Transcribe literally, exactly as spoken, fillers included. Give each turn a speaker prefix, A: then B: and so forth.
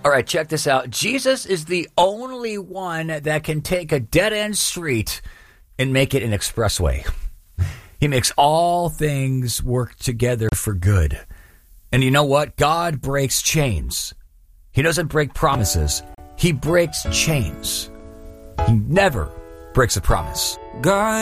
A: All right, check this out. Jesus is the only one that can take a dead-end street and make it an expressway. He makes all things work together for good. And you know what? God breaks chains. He doesn't break promises. He breaks chains. He never breaks a promise.
B: God